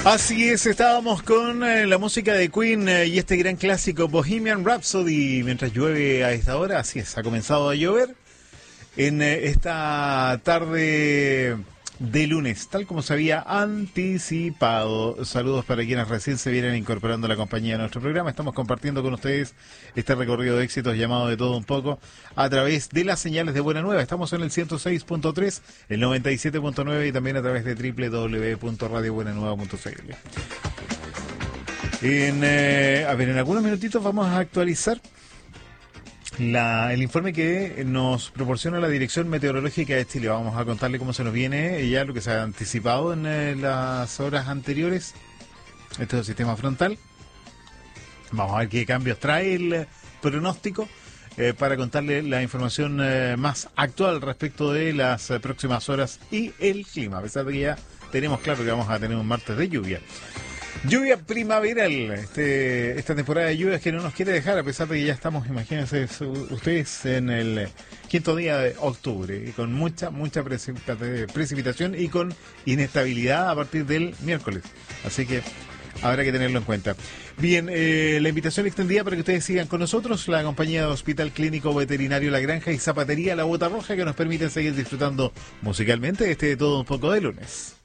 Así es, estábamos con la música de Queen y este gran clásico Bohemian Rhapsody mientras llueve a esta hora. Así es, ha comenzado a llover en esta tarde de lunes, tal como se había anticipado. Saludos para quienes recién se vienen incorporando a la compañía de nuestro programa. Estamos compartiendo con ustedes este recorrido de éxitos llamado De Todo Un Poco a través de las señales de Buena Nueva. Estamos en el 106.3, el 97.9 y también a través de www.radiobuenanueva.cl. En algunos minutitos vamos a actualizar el informe que nos proporciona la Dirección Meteorológica de Chile. Vamos a contarle cómo se nos viene ya lo que se ha anticipado en las horas anteriores. Este es el sistema frontal. Vamos a ver qué cambios trae el pronóstico para contarle la información más actual respecto de las próximas horas y el clima. A pesar de que ya tenemos claro que vamos a tener un martes de lluvia. Lluvia primaveral, esta temporada de lluvias que no nos quiere dejar, a pesar de que ya estamos, imagínense ustedes, en el quinto día de octubre, y con mucha precipitación y con inestabilidad a partir del miércoles. Así que habrá que tenerlo en cuenta. Bien, la invitación extendida para que ustedes sigan con nosotros, la compañía de Hospital Clínico Veterinario La Granja y Zapatería La Bota Roja, que nos permiten seguir disfrutando musicalmente De Todo Un Poco de lunes.